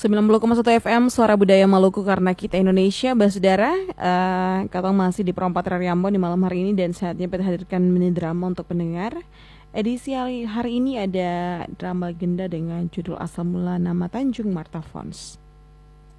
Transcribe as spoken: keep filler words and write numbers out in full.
sembilan puluh koma satu F M Suara Budaya Maluku karena kita Indonesia. Basudara, uh, katong masih di Perompat Rariambo di malam hari ini dan saatnya kita hadirkan mini drama untuk pendengar. Edisi hari, hari ini ada drama legenda dengan judul Asal Mula Nama Tanjung Marta Fons.